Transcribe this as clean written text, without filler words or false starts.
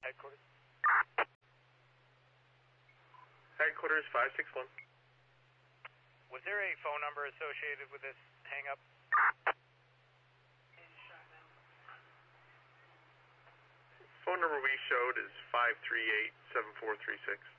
Headquarters. Headquarters 561. Was there a phone number associated with this hang-up? Phone number we showed is 538-7436.